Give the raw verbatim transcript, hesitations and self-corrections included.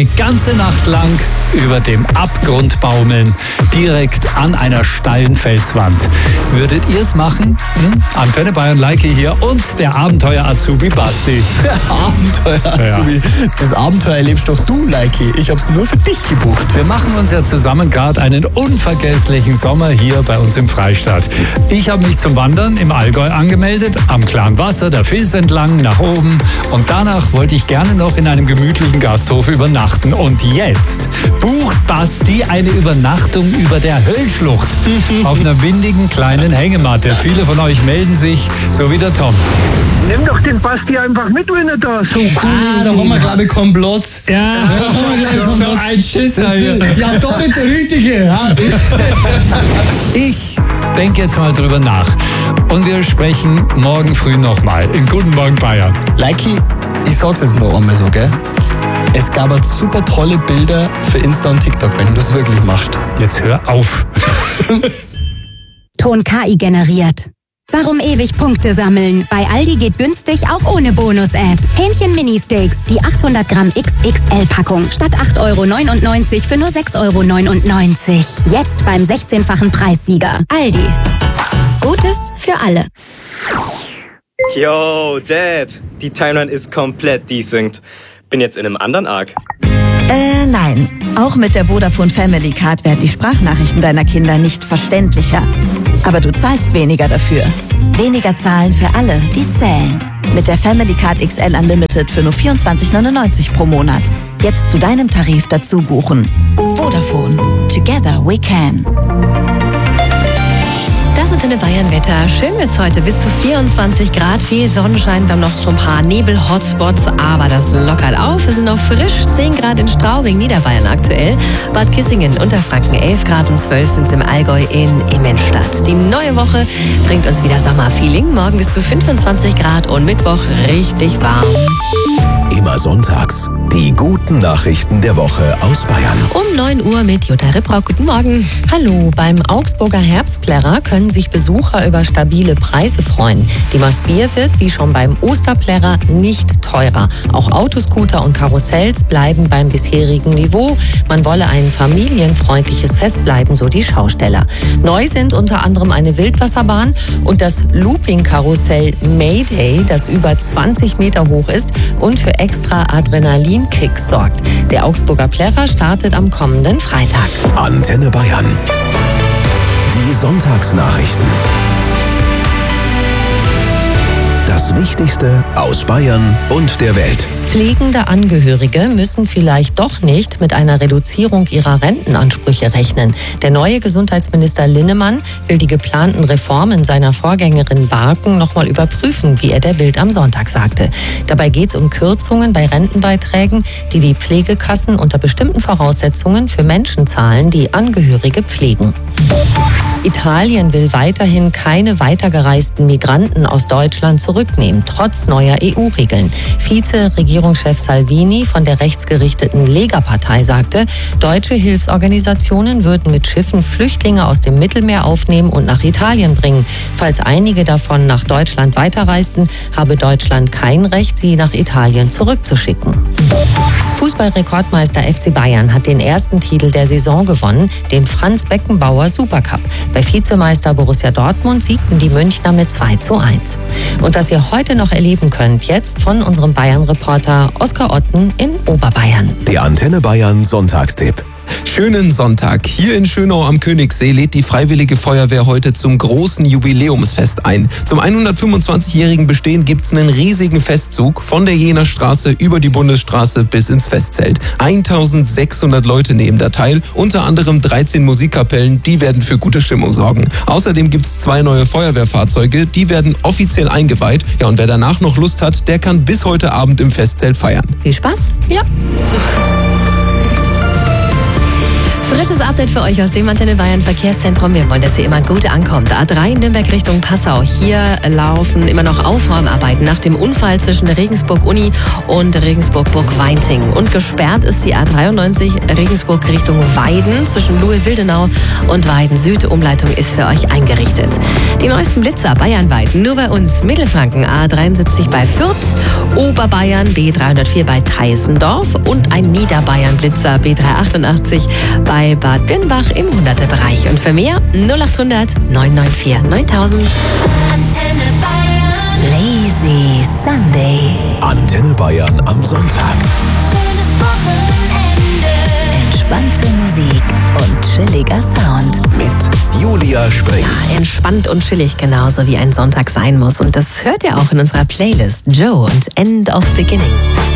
ganze Nacht lang über dem Abgrund baumeln, direkt an einer steilen Felswand. Würdet ihr es machen? Hm? Antenne Bayern Leike hier und der Abenteuer-Azubi Basti. Der Abenteuer-Azubi. Ja. Das Abenteuer erlebst doch du, Leike. Ich hab's nur für dich gebucht. Wir machen uns ja zusammen gerade einen unvergesslichen Sommer hier bei uns im Freistaat. Ich habe mich zum Wandern im Allgäu angemeldet, am klaren Wasser, der Fils entlang, nach oben. Und danach wollte ich gerne noch in einem gemütlichen Gasthof übernachten. Und jetzt bucht Basti eine Übernachtung über der Höllschlucht auf einer windigen kleinen Hängematte. Viele von euch melden sich, so wie der Tom. Nimm doch den Basti einfach mit, wenn er da so cool ist. Ah, da haben wir, glaube ich, Komplott. Ja, so ein Schisser hier. Ja, doch nicht der Richtige. Ja. Ich denke jetzt mal drüber nach. Und wir sprechen morgen früh nochmal. In Guten Morgen Bayern. Leiki, ich sag's jetzt noch einmal so, gell? Es gab halt super tolle Bilder für Insta und TikTok, wenn du es wirklich machst. Jetzt hör auf. Ton K I generiert. Warum ewig Punkte sammeln? Bei Aldi geht günstig auch ohne Bonus-App. Hähnchen Mini-Steaks, die achthundert Gramm X X L-Packung. Statt acht Euro neunundneunzig für nur sechs Euro neunundneunzig. Jetzt beim sechzehnfachen Preissieger. Aldi. Gutes für alle. Yo, Dad. Die Timeline ist komplett desynced. Bin jetzt in einem anderen Arc. Äh, nein. Auch mit der Vodafone Family Card werden die Sprachnachrichten deiner Kinder nicht verständlicher. Aber du zahlst weniger dafür. Weniger zahlen für alle, die zählen. Mit der Family Card X L Unlimited für nur vierundzwanzig neunundneunzig pro Monat. Jetzt zu deinem Tarif dazu buchen. Vodafone. Together we can. Das ist Antenne Bayern Wetter. Schön wird's heute. Bis zu vierundzwanzig Grad, viel Sonnenschein. Wir haben noch so ein paar Nebel-Hotspots, aber das lockert auf. Wir sind noch frisch. zehn Grad in Straubing, Niederbayern aktuell. Bad Kissingen, Unterfranken elf Grad und zwölf sind es im Allgäu in Immenstadt. Die neue Woche bringt uns wieder Sommerfeeling. Morgen bis zu fünfundzwanzig Grad und Mittwoch richtig warm. Immer sonntags die guten Nachrichten der Woche aus Bayern. Um neun Uhr mit Jutta Ripprock. Guten Morgen. Hallo, beim Augsburger Herbstplärrer können sich Besucher über stabile Preise freuen. Die Maß Bier wird, wie schon beim Osterplärrer, nicht teurer. Auch Autoscooter und Karussells bleiben beim bisherigen Niveau. Man wolle ein familienfreundliches Fest bleiben, so die Schausteller. Neu sind unter anderem eine Wildwasserbahn und das Looping-Karussell Mayday, das über zwanzig Meter hoch ist und für extra Adrenalinkicks sorgt. Der Augsburger Plärrer startet am kommenden Freitag. Antenne Bayern. Die Sonntagsnachrichten. Das Wichtigste aus Bayern und der Welt. Pflegende Angehörige müssen vielleicht doch nicht mit einer Reduzierung ihrer Rentenansprüche rechnen. Der neue Gesundheitsminister Linnemann will die geplanten Reformen seiner Vorgängerin Barken nochmal überprüfen, wie er der Bild am Sonntag sagte. Dabei geht es um Kürzungen bei Rentenbeiträgen, die die Pflegekassen unter bestimmten Voraussetzungen für Menschen zahlen, die Angehörige pflegen. Italien will weiterhin keine weitergereisten Migranten aus Deutschland zurücknehmen, trotz neuer E U-Regeln. Vize-Regierungschef Salvini von der rechtsgerichteten Lega-Partei sagte, deutsche Hilfsorganisationen würden mit Schiffen Flüchtlinge aus dem Mittelmeer aufnehmen und nach Italien bringen. Falls einige davon nach Deutschland weiterreisten, habe Deutschland kein Recht, sie nach Italien zurückzuschicken. Fußballrekordmeister F C Bayern hat den ersten Titel der Saison gewonnen, den Franz Beckenbauer Supercup. Bei Vizemeister Borussia Dortmund siegten die Münchner mit zwei zu eins. Und was ihr heute noch erleben könnt, jetzt von unserem Bayern-Reporter Oskar Otten in Oberbayern. Der Antenne Bayern Sonntagstipp. Schönen Sonntag. Hier in Schönau am Königssee lädt die Freiwillige Feuerwehr heute zum großen Jubiläumsfest ein. Zum hundertfünfundzwanzigjährigen Bestehen gibt's einen riesigen Festzug von der Jener Straße über die Bundesstraße bis ins Festzelt. eintausendsechshundert Leute nehmen da teil, unter anderem dreizehn Musikkapellen, die werden für gute Stimmung sorgen. Außerdem gibt's zwei neue Feuerwehrfahrzeuge, die werden offiziell eingeweiht. Ja, und wer danach noch Lust hat, der kann bis heute Abend im Festzelt feiern. Viel Spaß. Ja. Frisches Update für euch aus dem Antenne Bayern Verkehrszentrum. Wir wollen, dass ihr immer gut ankommt. A drei Nürnberg Richtung Passau. Hier laufen immer noch Aufräumarbeiten nach dem Unfall zwischen der Regensburg-Uni und Regensburg-Burg-Weinting. Und gesperrt ist die A dreiundneunzig Regensburg Richtung Weiden zwischen Luhe-Wildenau und Weiden Süd. Umleitung ist für euch eingerichtet. Die neuesten Blitzer bayernweit nur bei uns. Mittelfranken A dreiundsiebzig bei Fürth, Oberbayern B dreihundertvier bei Teisendorf und ein Niederbayern-Blitzer B dreihundertachtundachtzig bei Bad Birnbach im hunderter-Bereich. Und für mehr null achthundert neun neun vier neuntausend. Antenne Bayern. Lazy Sunday. Antenne Bayern am Sonntag. Schönes Wochenende. Entspannte Musik und chilliger Sound. Mit Julia Spring. Ja, entspannt und chillig, genauso wie ein Sonntag sein muss. Und das hört ihr auch in unserer Playlist. Joe und End of Beginning.